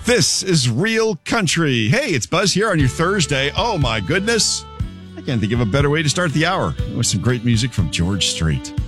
This is Real Country. Hey, it's Buzz here on your Thursday. Oh, my goodness. I can't think of a better way to start the hour with some great music from George Strait.